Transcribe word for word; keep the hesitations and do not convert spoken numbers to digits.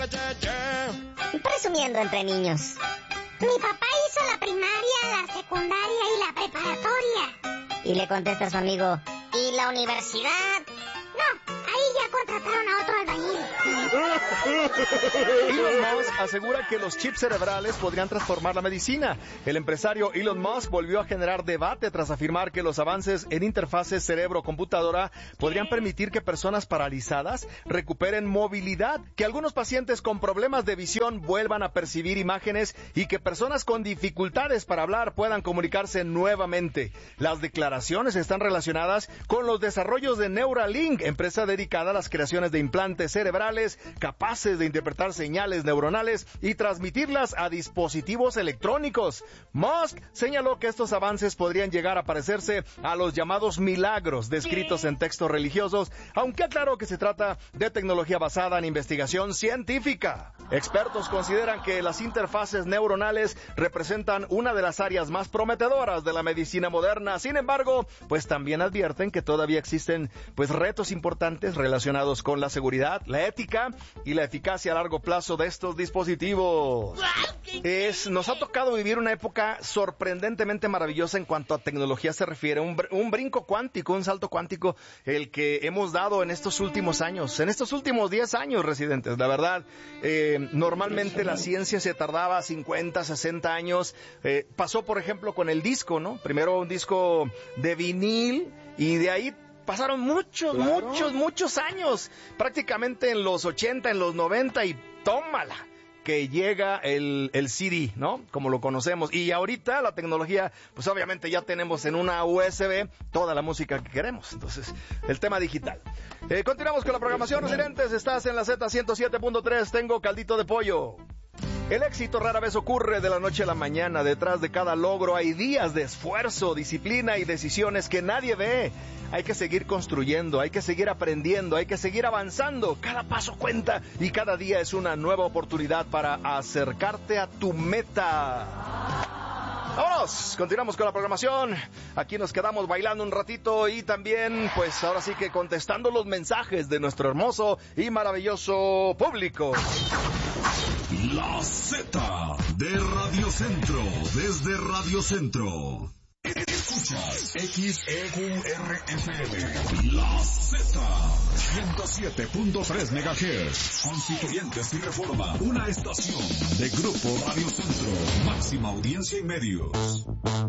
Presumiendo entre niños. Mi papá hizo la primaria, la secundaria y la preparatoria. Y le contesta a su amigo, ¿y la universidad? No, ahí ya contrataron a otro albañil. Elon Musk asegura que los chips cerebrales podrían transformar la medicina. El empresario Elon Musk volvió a generar debate tras afirmar que los avances en interfaces cerebro-computadora podrían permitir que personas paralizadas recuperen movilidad, que algunos pacientes con problemas de visión vuelvan a percibir imágenes y que personas con dificultades para hablar puedan comunicarse nuevamente. Las declaraciones están relacionadas con los desarrollos de Neuralink, empresa dedicada a las creaciones de implantes cerebrales capaces de interpretar señales neuronales y transmitirlas a dispositivos electrónicos. Musk señaló que estos avances podrían llegar a parecerse a los llamados milagros descritos en textos religiosos, aunque aclaró que se trata de tecnología basada en investigación científica. Expertos consideran que las interfaces neuronales representan una de las áreas más prometedoras de la medicina moderna. Sin embargo, pues también advierten que todavía existen pues retos importantes relacionados con la seguridad, la ética y la eficacia a largo plazo de estos dispositivos. Es, nos ha tocado vivir una época sorprendentemente maravillosa en cuanto a tecnología se refiere, un, un brinco cuántico, un salto cuántico, el que hemos dado en estos últimos años, en estos últimos diez años, residentes. La verdad, eh, normalmente la ciencia se tardaba cincuenta, sesenta años. Eh, pasó, por ejemplo, con el disco, ¿no? Primero un disco de vinil y de ahí pasaron muchos, claro. muchos, muchos años, prácticamente en los ochenta, en los noventa y tómala, que llega el, el C D, ¿no? Como lo conocemos. Y ahorita la tecnología, pues obviamente ya tenemos en una U S B toda la música que queremos. Entonces, el tema digital. Eh, continuamos con la programación, residentes. Estás en la Z ciento siete punto tres. Tengo caldito de pollo. El éxito rara vez ocurre de la noche a la mañana. Detrás de cada logro hay días de esfuerzo, disciplina y decisiones que nadie ve. Hay que seguir construyendo, hay que seguir aprendiendo, hay que seguir avanzando. Cada paso cuenta y cada día es una nueva oportunidad para acercarte a tu meta. ¡Vámonos! Continuamos con la programación. Aquí nos quedamos bailando un ratito y también, pues ahora sí que contestando los mensajes de nuestro hermoso y maravilloso público. La Z de Radio Centro, desde Radio Centro. Escuchas X E Q R F M. La Z, ciento siete punto tres megahertz. Constituyentes y Reforma, una estación de Grupo Radio Centro. Máxima audiencia y medios.